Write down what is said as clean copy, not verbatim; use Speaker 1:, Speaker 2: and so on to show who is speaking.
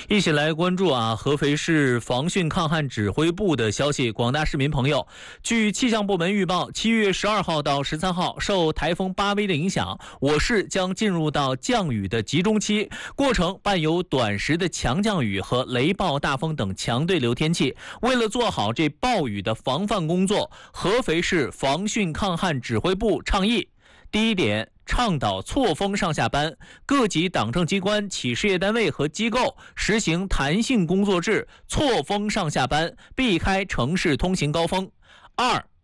Speaker 1: 一起来关注合肥市防汛抗旱指挥部的消息。广大市民朋友，据气象部门预报，7月12号到13号，受台风巴威的影响，我市将进入到降雨的集中期，过程伴有短时的强降雨和雷暴大风等强对流天气。为了做好这暴雨的防范工作，合肥市防汛抗旱指挥部倡议：第一点，倡导错峰上下班，各级党政机关、企事业单位和机构实行弹性工作制，错峰上下班，避开城市通行高峰。二，